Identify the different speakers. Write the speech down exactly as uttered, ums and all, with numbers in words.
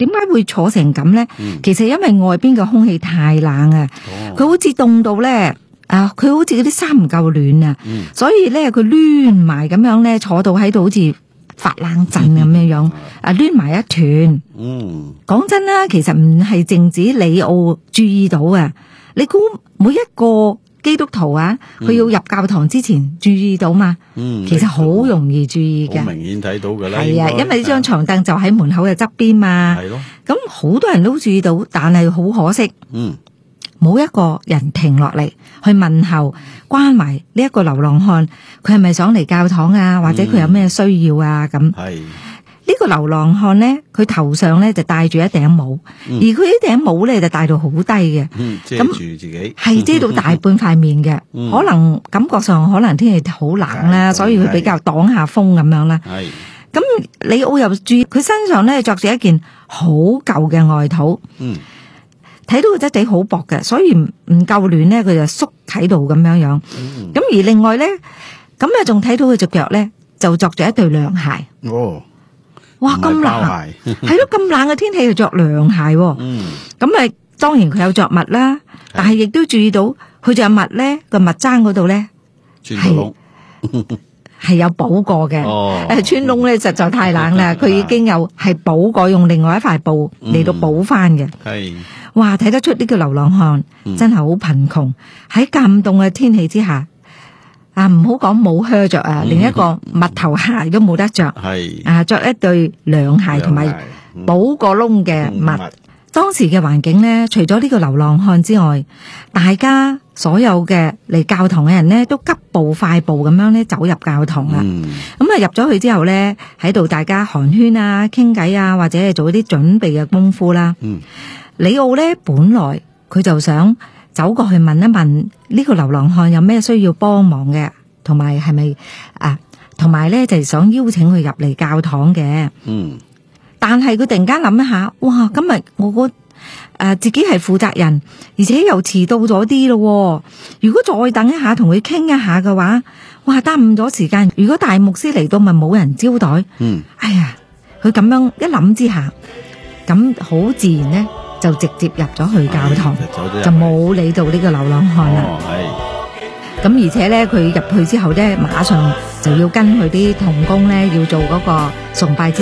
Speaker 1: 點解會坐成咁咧？
Speaker 2: 嗯
Speaker 1: 其實因為外邊嘅空氣太冷啊，
Speaker 2: 哦
Speaker 1: 佢好似凍到咧。啊！佢好似嗰啲衫唔夠暖啊，
Speaker 2: 嗯
Speaker 1: 所以咧佢攣埋咁樣咧，坐到喺度好似發冷震咁樣樣，啊攣埋一團。
Speaker 2: 嗯，
Speaker 1: 講真啦，其實唔係淨止李奧注意到啊，你估每一個基督徒啊，佢要入教堂之前注意到嘛？
Speaker 2: 嗯，
Speaker 1: 其實好容易注意嘅，
Speaker 2: 好明顯睇到㗎啦。
Speaker 1: 係啊，
Speaker 2: 應該
Speaker 1: 因為呢張床凳就喺門口嘅側邊嘛。
Speaker 2: 係咯，
Speaker 1: 咁好多人都注意到，但係好可惜。
Speaker 2: 嗯。
Speaker 1: 冇一個人停落嚟去問候關懷呢一個流浪漢，佢係咪想嚟教堂啊？或者佢有咩需要啊？咁
Speaker 2: 係
Speaker 1: 呢個流浪漢咧，佢頭上咧就戴住一頂帽，
Speaker 2: 嗯
Speaker 1: 而佢呢頂帽咧就戴到好低嘅，
Speaker 2: 嗯，遮住自己，
Speaker 1: 係遮到大半塊面嘅，
Speaker 2: 嗯
Speaker 1: 可能感覺上可能天氣好冷啦，
Speaker 2: 係
Speaker 1: 所以佢比較擋下風咁樣啦。
Speaker 2: 係
Speaker 1: 咁李奧又注意佢身上咧着住一件好舊嘅外套。
Speaker 2: 嗯。
Speaker 1: 睇到個質地好薄嘅，所以唔唔夠暖咧，佢就縮喺度咁樣樣。咁、
Speaker 2: 嗯、
Speaker 1: 而另外咧，咁啊仲睇到佢隻腳咧，就着住一對涼鞋。
Speaker 2: 哦，
Speaker 1: 哇，咁冷，係咯，咁冷嘅天氣就着涼鞋。
Speaker 2: 嗯，
Speaker 1: 咁啊，當然佢有着襪啦，但係亦都注意到佢着襪咧個襪踭嗰度咧係係有補過嘅。
Speaker 2: 哦，
Speaker 1: 誒，穿窿咧實在太冷啦，佢已經有係補過，用另外一塊布嚟到補翻嘅。
Speaker 2: 係。
Speaker 1: 哇！睇得出呢個流浪漢、嗯、真係好貧窮，喺咁凍嘅天氣之下，啊唔好講冇靴着啊，連、嗯、一個襪頭鞋都冇得着，係啊着一對涼鞋同埋補個窿嘅襪。嗯、當時嘅環境呢，除咗呢個流浪漢之外，大家所有嘅嚟教堂嘅人呢，都急步快步咁樣咧走入教堂啦。咁、嗯、啊入咗去之後呢，喺度大家寒暄啊、傾偈啊，或者係做一啲準備嘅功夫啦。嗯李奧咧本來佢就想走過去問一問呢個流浪漢有咩需要幫忙嘅，同埋係咪啊，同埋咧就係想邀請佢入嚟教堂嘅。嗯，但係佢突然間諗一下，哇！今日我個誒、呃、自己係負責人，而且又遲到咗啲咯。如果再等一下同佢傾一下嘅話，哇！耽誤咗時間。如果大牧師嚟到，咪冇人招待。嗯，哎呀，佢咁樣一諗之下，咁好自然咧。就直接入咗去教堂，就冇理到呢個流浪漢啦。咁、哦、而且咧，佢入去之後咧，馬上就要跟佢啲同工咧，要做嗰個崇拜節